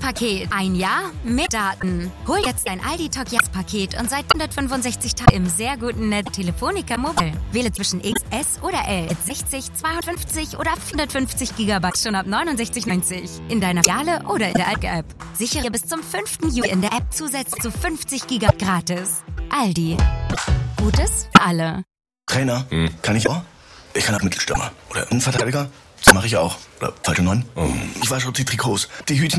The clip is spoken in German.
Paket. Ein Jahr mit Daten. Hol jetzt dein Aldi Talk Jetzt Paket und seit 165 Tagen im sehr guten Netz Telefonica Mobile. Wähle zwischen X, S oder L mit 60, 250 oder 450 GB schon ab 69,90. In deiner Filiale oder in der Aldi-App. Sichere bis zum 5. Juli in der App zusätzlich zu 50 GB gratis. Aldi. Gutes für alle. Trainer, kann ich auch? Ich kann auch Mittelstürmer. Oder Innenverteidiger. Das mache ich auch. Oder falsche 9. Ich wasche auch die Trikots. Die Hütchen.